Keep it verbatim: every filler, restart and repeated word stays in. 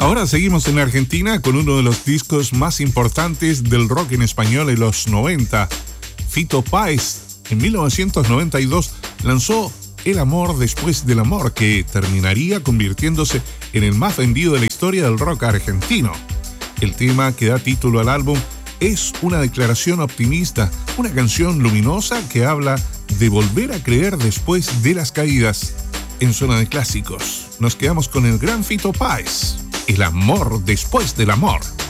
Ahora seguimos en Argentina con uno de los discos más importantes del rock en español en los noventa. Fito Páez, en mil novecientos noventa y dos, lanzó El amor después del amor, que terminaría convirtiéndose en el más vendido de la historia del rock argentino. El tema que da título al álbum es una declaración optimista, una canción luminosa que habla de volver a creer después de las caídas. En Zona de Clásicos, nos quedamos con el gran Fito Páez, El amor después del amor.